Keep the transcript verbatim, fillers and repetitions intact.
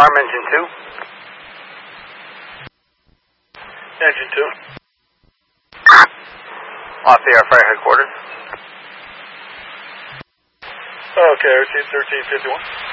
Alarm engine two. Engine two. Off the air fire headquarters. Okay, R C thirteen fifty-one.